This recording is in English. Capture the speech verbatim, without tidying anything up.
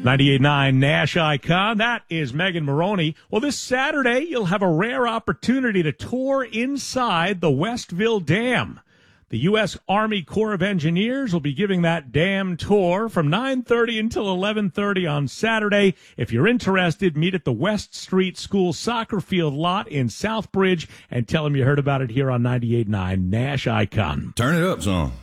ninety-eight point nine Nash Icon. That is Megan Maroney. Well, this Saturday, you'll have a rare opportunity to tour inside the Westville Dam. The U S Army Corps of Engineers will be giving that dam tour from nine thirty until eleven thirty on Saturday. If you're interested, meet at the West Street School soccer field lot in Southbridge and tell them you heard about it here on ninety-eight point nine Nash Icon. Turn it up, son.